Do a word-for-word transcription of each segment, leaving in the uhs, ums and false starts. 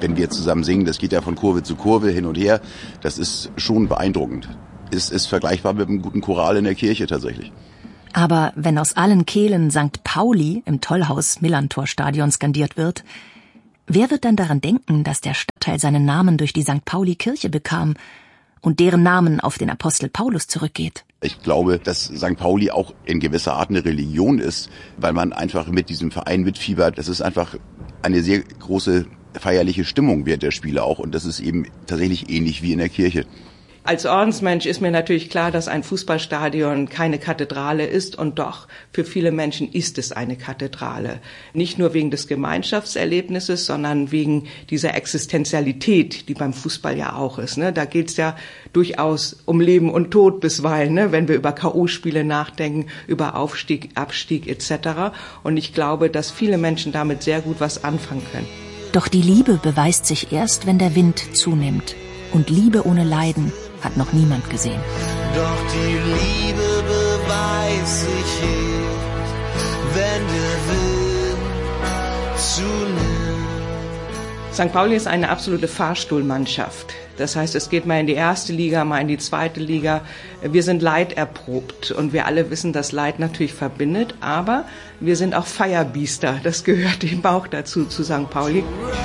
wenn wir zusammen singen, das geht ja von Kurve zu Kurve hin und her, das ist schon beeindruckend. Es ist vergleichbar mit einem guten Choral in der Kirche tatsächlich. Aber wenn aus allen Kehlen Sankt Pauli im Tollhaus-Millantor-Stadion skandiert wird, wer wird dann daran denken, dass der Stadtteil seinen Namen durch die Sankt Pauli-Kirche bekam und deren Namen auf den Apostel Paulus zurückgeht? Ich glaube, dass Sankt Pauli auch in gewisser Art eine Religion ist, weil man einfach mit diesem Verein mitfiebert. Das ist einfach eine sehr große feierliche Stimmung während der Spiele auch und das ist eben tatsächlich ähnlich wie in der Kirche. Als Ordensmensch ist mir natürlich klar, dass ein Fußballstadion keine Kathedrale ist und doch, für viele Menschen ist es eine Kathedrale. Nicht nur wegen des Gemeinschaftserlebnisses, sondern wegen dieser Existenzialität, die beim Fußball ja auch ist. Ne? Da geht es ja durchaus um Leben und Tod bisweilen, ne? Wenn wir über K O-Spiele nachdenken, über Aufstieg, Abstieg et cetera. Und ich glaube, dass viele Menschen damit sehr gut was anfangen können. Doch die Liebe beweist sich erst, wenn der Wind zunimmt. Und Liebe ohne Leiden hat noch niemand gesehen. Doch die Liebe beweist sich erst, wenn der Wind zunimmt. Sankt Pauli ist eine absolute Fahrstuhlmannschaft. Das heißt, es geht mal in die erste Liga, mal in die zweite Liga. Wir sind leiderprobt und wir alle wissen, dass Leid natürlich verbindet, aber wir sind auch Feierbiester. Das gehört eben auch dazu, zu Sankt Pauli.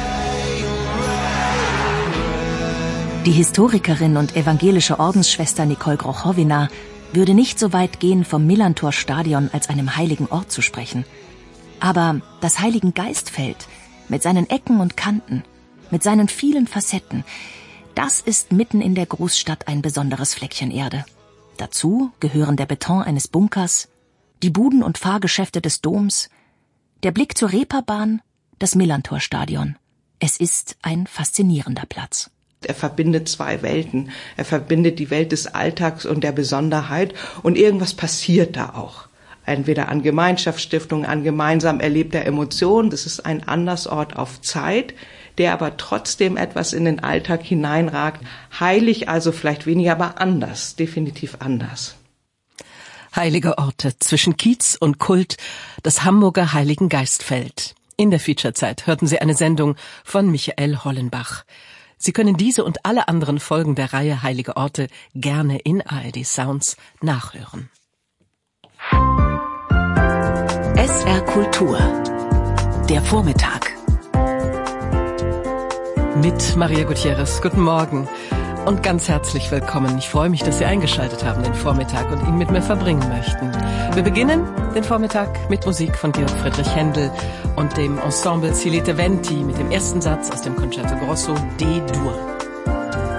Die Historikerin und evangelische Ordensschwester Nicole Grochowina würde nicht so weit gehen, vom Millantor-Stadion als einem heiligen Ort zu sprechen. Aber das Heiligengeistfeld mit seinen Ecken und Kanten, mit seinen vielen Facetten, das ist mitten in der Großstadt ein besonderes Fleckchen Erde. Dazu gehören der Beton eines Bunkers, die Buden- und Fahrgeschäfte des Doms, der Blick zur Reeperbahn, das Millantor-Stadion. Es ist ein faszinierender Platz. Er verbindet zwei Welten. Er verbindet die Welt des Alltags und der Besonderheit und irgendwas passiert da auch. Entweder an Gemeinschaftsstiftung, an gemeinsam erlebter Emotion. Das ist ein Andersort auf Zeit, der aber trotzdem etwas in den Alltag hineinragt. Heilig also vielleicht weniger, aber anders, definitiv anders. Heilige Orte zwischen Kiez und Kult, das Hamburger Heiligengeistfeld. In der Featurezeit hörten Sie eine Sendung von Michael Hollenbach. Sie können diese und alle anderen Folgen der Reihe Heilige Orte gerne in A R D Sounds nachhören. S R Kultur. Der Vormittag. Mit Maria Gutierrez. Guten Morgen und ganz herzlich willkommen. Ich freue mich, dass Sie eingeschaltet haben den Vormittag und ihn mit mir verbringen möchten. Wir beginnen den Vormittag mit Musik von Georg Friedrich Händel und dem Ensemble Silete Venti mit dem ersten Satz aus dem Concerto Grosso D-Dur.